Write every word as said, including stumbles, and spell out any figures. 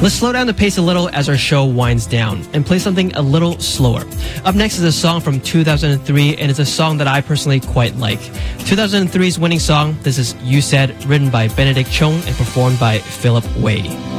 Let's slow down the pace a little as our show winds down and play something a little slower. Up next is a song from two thousand three, and it's a song that I personally quite like. two thousand three's winning song, this is You Said, written by Benedict Chung and performed by Philip Wei.